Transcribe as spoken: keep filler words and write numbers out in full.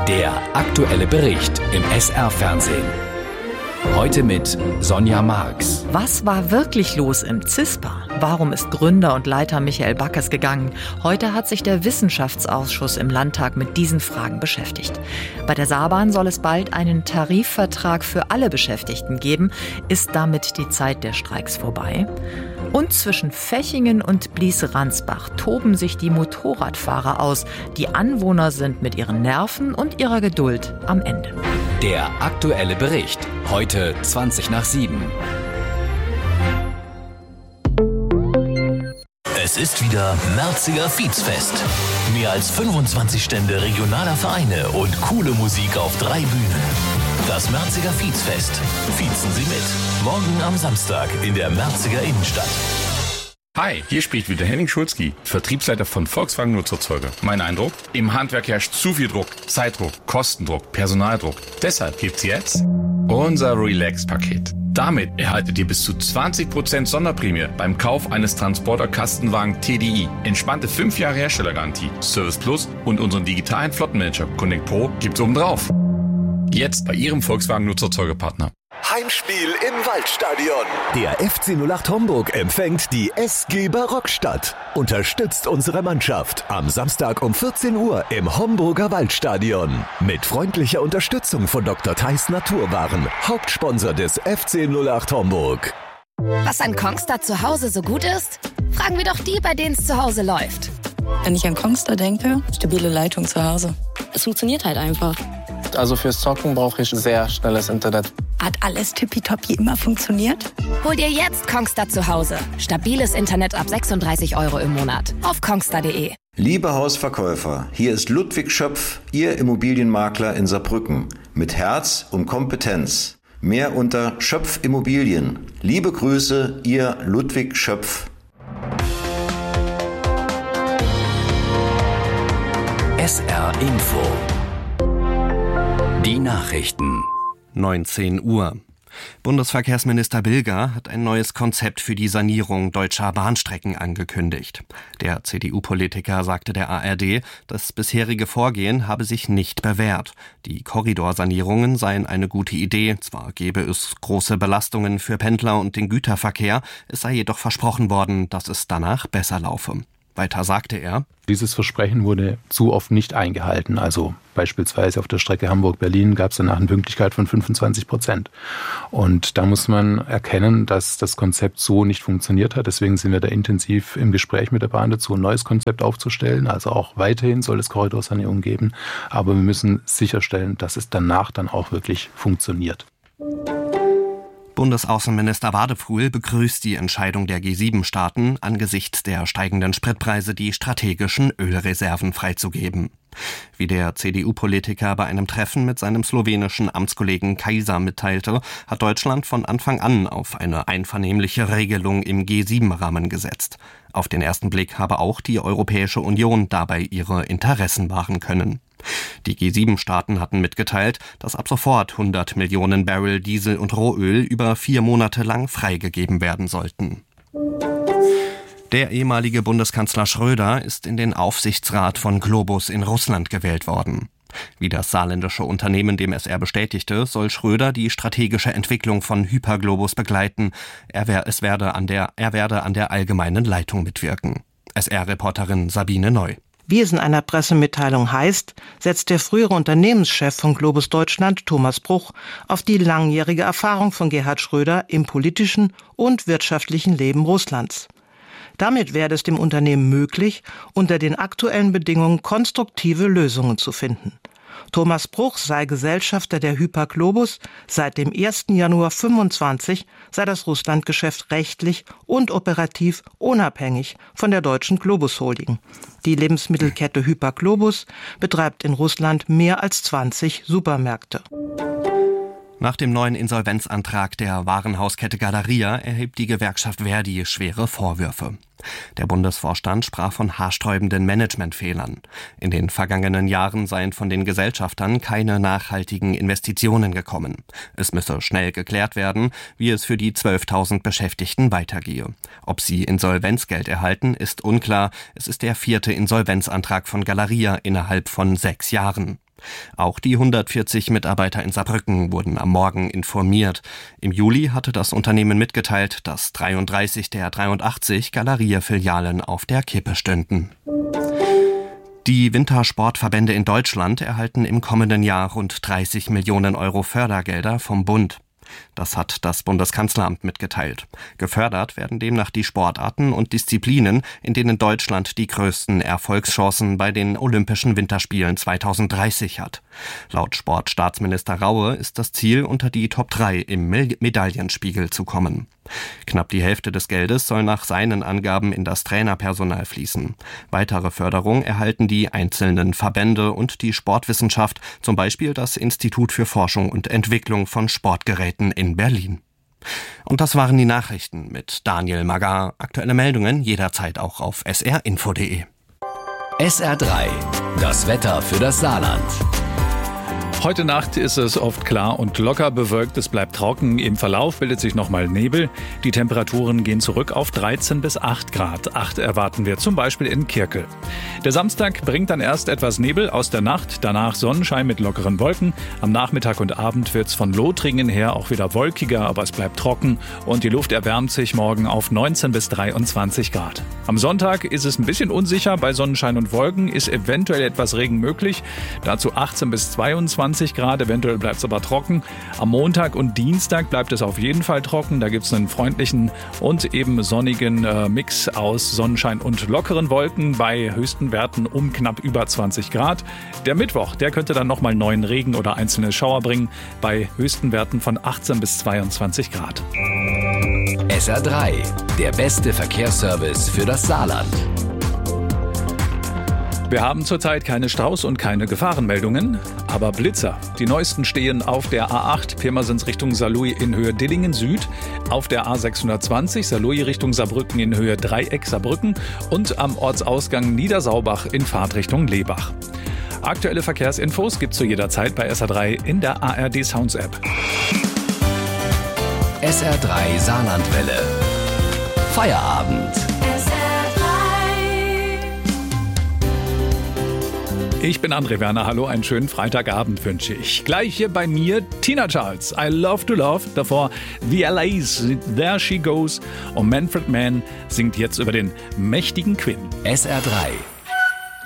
Der aktuelle Bericht im S R-Fernsehen. Heute mit Sonja Marx. Was war wirklich los im CISPA? Warum ist Gründer und Leiter Michael Backes gegangen? Heute hat sich der Wissenschaftsausschuss im Landtag mit diesen Fragen beschäftigt. Bei der Saarbahn soll es bald einen Tarifvertrag für alle Beschäftigten geben. Ist damit die Zeit der Streiks vorbei? Und zwischen Fechingen und Blies-Ransbach toben sich die Motorradfahrer aus. Die Anwohner sind mit ihren Nerven und ihrer Geduld am Ende. Der aktuelle Bericht. Heute zwanzig nach sieben. Es ist wieder Märziger Fietsfest. Mehr als fünfundzwanzig Stände regionaler Vereine und coole Musik auf drei Bühnen. Das Märziger Fietsfest. Fiezen Sie mit. Morgen am Samstag in der Märziger Innenstadt. Hi, hier spricht wieder Henning Schulzki, Vertriebsleiter von Volkswagen Nutzerzeuger. Mein Eindruck? Im Handwerk herrscht zu viel Druck, Zeitdruck, Kostendruck, Personaldruck. Deshalb gibt's jetzt unser Relax-Paket. Damit erhaltet ihr bis zu zwanzig Prozent Sonderprämie beim Kauf eines Transporter-Kastenwagen T D I. Entspannte fünf Jahre Herstellergarantie, Service Plus und unseren digitalen Flottenmanager Connect Pro gibt's obendrauf. Jetzt bei Ihrem Volkswagen Nutzerzeugerpartner. Heimspiel im Waldstadion. Der F C null acht Homburg empfängt die S G Barockstadt. Unterstützt unsere Mannschaft am Samstag um vierzehn Uhr im Homburger Waldstadion. Mit freundlicher Unterstützung von Doktor Theis Naturwaren, Hauptsponsor des F C null acht Homburg. Was an Kongstar zu Hause so gut ist? Fragen wir doch die, bei denen es zu Hause läuft. Wenn ich an Kongstar denke, stabile Leitung zu Hause. Es funktioniert halt einfach. Also fürs Zocken brauche ich sehr schnelles Internet. Hat alles tippitoppi immer funktioniert? Hol dir jetzt Kongstar zu Hause. Stabiles Internet ab sechsunddreißig Euro im Monat. Auf kongstar punkt de. Liebe Hausverkäufer, hier ist Ludwig Schöpf, Ihr Immobilienmakler in Saarbrücken. Mit Herz und Kompetenz. Mehr unter Schöpf Immobilien. Liebe Grüße, Ihr Ludwig Schöpf. S R Info. Die Nachrichten. neunzehn Uhr. Bundesverkehrsminister Bilger hat ein neues Konzept für die Sanierung deutscher Bahnstrecken angekündigt. Der C D U-Politiker sagte der A R D, das bisherige Vorgehen habe sich nicht bewährt. Die Korridorsanierungen seien eine gute Idee, zwar gäbe es große Belastungen für Pendler und den Güterverkehr, es sei jedoch versprochen worden, dass es danach besser laufe. Weiter sagte er: Dieses Versprechen wurde zu oft nicht eingehalten. Also beispielsweise auf der Strecke Hamburg-Berlin gab es danach eine Pünktlichkeit von fünfundzwanzig Prozent. Und da muss man erkennen, dass das Konzept so nicht funktioniert hat. Deswegen sind wir da intensiv im Gespräch mit der Bahn dazu, ein neues Konzept aufzustellen. Also auch weiterhin soll es Korridorsanierung geben. Aber wir müssen sicherstellen, dass es danach dann auch wirklich funktioniert. Bundesaußenminister Wadefuhl begrüßt die Entscheidung der G sieben Staaten, angesichts der steigenden Spritpreise die strategischen Ölreserven freizugeben. Wie der C D U-Politiker bei einem Treffen mit seinem slowenischen Amtskollegen Kaiser mitteilte, hat Deutschland von Anfang an auf eine einvernehmliche Regelung im G sieben Rahmen gesetzt. Auf den ersten Blick habe auch die Europäische Union dabei ihre Interessen wahren können. Die G sieben Staaten hatten mitgeteilt, dass ab sofort hundert Millionen Barrel Diesel und Rohöl über vier Monate lang freigegeben werden sollten. Der ehemalige Bundeskanzler Schröder ist in den Aufsichtsrat von Globus in Russland gewählt worden. Wie das saarländische Unternehmen dem S R bestätigte, soll Schröder die strategische Entwicklung von Hyperglobus begleiten. Er, wär, es werde an der, er werde an der allgemeinen Leitung mitwirken. S R-Reporterin Sabine Neu. Wie es in einer Pressemitteilung heißt, setzt der frühere Unternehmenschef von Globus Deutschland, Thomas Bruch, auf die langjährige Erfahrung von Gerhard Schröder im politischen und wirtschaftlichen Leben Russlands. Damit werde es dem Unternehmen möglich, unter den aktuellen Bedingungen konstruktive Lösungen zu finden. Thomas Bruch sei Gesellschafter der Hyperglobus. Seit dem ersten Januar fünfundzwanzig sei das Russlandgeschäft rechtlich und operativ unabhängig von der deutschen Globus Holding. Die Lebensmittelkette Hyperglobus betreibt in Russland mehr als zwanzig Supermärkte. Nach dem neuen Insolvenzantrag der Warenhauskette Galeria erhebt die Gewerkschaft Verdi schwere Vorwürfe. Der Bundesvorstand sprach von haarsträubenden Managementfehlern. In den vergangenen Jahren seien von den Gesellschaftern keine nachhaltigen Investitionen gekommen. Es müsse schnell geklärt werden, wie es für die zwölftausend Beschäftigten weitergehe. Ob sie Insolvenzgeld erhalten, ist unklar. Es ist der vierte Insolvenzantrag von Galeria innerhalb von sechs Jahren. Auch die hundertvierzig Mitarbeiter in Saarbrücken wurden am Morgen informiert. Im Juli hatte das Unternehmen mitgeteilt, dass dreiunddreißig der dreiundachtzig Galeria-Filialen auf der Kippe stünden. Die Wintersportverbände in Deutschland erhalten im kommenden Jahr rund dreißig Millionen Euro Fördergelder vom Bund. Das hat das Bundeskanzleramt mitgeteilt. Gefördert werden demnach die Sportarten und Disziplinen, in denen Deutschland die größten Erfolgschancen bei den Olympischen Winterspielen zweitausenddreißig hat. Laut Sportstaatsminister Raue ist das Ziel, unter die Top drei im Medaillenspiegel zu kommen. Knapp die Hälfte des Geldes soll nach seinen Angaben in das Trainerpersonal fließen. Weitere Förderung erhalten die einzelnen Verbände und die Sportwissenschaft, zum Beispiel das Institut für Forschung und Entwicklung von Sportgeräten in Berlin. Und das waren die Nachrichten mit Daniel Magar. Aktuelle Meldungen jederzeit auch auf s r info punkt d e. S R drei, das Wetter für das Saarland. Heute Nacht ist es oft klar und locker bewölkt, es bleibt trocken. Im Verlauf bildet sich nochmal Nebel. Die Temperaturen gehen zurück auf dreizehn bis acht Grad. acht erwarten wir zum Beispiel in Kirkel. Der Samstag bringt dann erst etwas Nebel aus der Nacht, danach Sonnenschein mit lockeren Wolken. Am Nachmittag und Abend wird es von Lothringen her auch wieder wolkiger, aber es bleibt trocken und die Luft erwärmt sich morgen auf neunzehn bis dreiundzwanzig Grad. Am Sonntag ist es ein bisschen unsicher, bei Sonnenschein und Wolken ist eventuell etwas Regen möglich. Dazu achtzehn bis zweiundzwanzig Grad, eventuell bleibt es aber trocken. Am Montag und Dienstag bleibt es auf jeden Fall trocken. Da gibt es einen freundlichen und eben sonnigen äh, Mix aus Sonnenschein und lockeren Wolken bei höchsten Werten um knapp über zwanzig Grad. Der Mittwoch, der könnte dann nochmal neuen Regen oder einzelne Schauer bringen bei höchsten Werten von achtzehn bis zweiundzwanzig Grad. S R drei, der beste Verkehrsservice für das Saarland. Wir haben zurzeit keine Staus und keine Gefahrenmeldungen, aber Blitzer. Die neuesten stehen auf der A acht Pirmasens Richtung Saarlouis in Höhe Dillingen Süd, auf der A sechshundertzwanzig Saarlouis Richtung Saarbrücken in Höhe Dreieck Saarbrücken und am Ortsausgang Niedersaubach in Fahrtrichtung Lebach. Aktuelle Verkehrsinfos gibt's zu jeder Zeit bei S R drei in der A R D Sounds App. S R drei Saarlandwelle. Feierabend. Ich bin André Werner, hallo, einen schönen Freitagabend wünsche ich. Gleich hier bei mir Tina Charles, I Love to Love, davor The L A's, There She Goes und Manfred Mann singt jetzt über den mächtigen Quinn. S R drei.